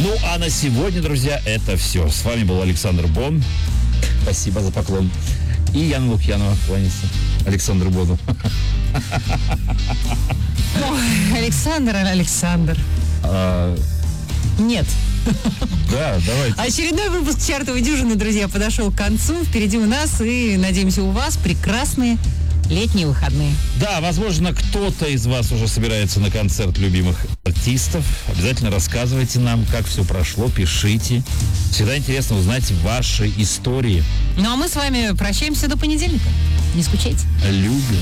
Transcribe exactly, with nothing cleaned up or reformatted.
Ну, а на сегодня, друзья, это все. С вами был Александр Бон. Спасибо за поклон. И Яна Лукьянова кланяется Александру Бону. Ой, Александр, Александр. А, Нет. да, давайте. Очередной выпуск «Чартовой дюжины», друзья, подошел к концу. Впереди у нас и, надеемся, у вас прекрасные летние выходные. Да, возможно, кто-то из вас уже собирается на концерт любимых артистов. Обязательно рассказывайте нам, как все прошло, пишите. Всегда интересно узнать ваши истории. Ну, а мы с вами прощаемся до понедельника. Не скучайте. Любим.